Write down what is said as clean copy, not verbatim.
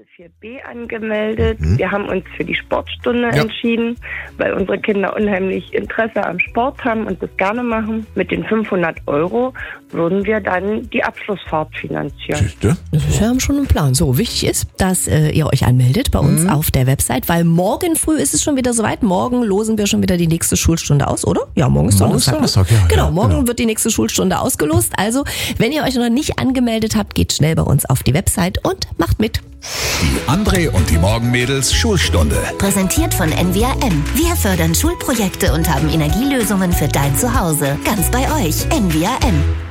Klasse 4b angemeldet. Wir haben uns für die Sportstunde entschieden, weil unsere Kinder unheimlich Interesse am Sport haben und das gerne machen. Mit den 500 € würden wir dann die Abschlussfahrt finanzieren. Siehste? Das ist ja schon ein Plan. So, wichtig ist, dass ihr euch anmeldet bei uns auf der Website, weil morgen früh ist es schon wieder soweit. Morgen losen wir schon wieder die nächste Schulstunde aus, oder? Ja, morgen ist Donnerstag. Genau, morgen wird die nächste Schulstunde ausgelost. Also, wenn ihr euch noch nicht angemeldet habt, geht schnell bei uns auf die Website und macht mit. Die André und die Morgenmädels Schulstunde. Präsentiert von NWRM. Wir fördern Schulprojekte und haben Energielösungen für dein Zuhause. Ganz bei euch. NWRM.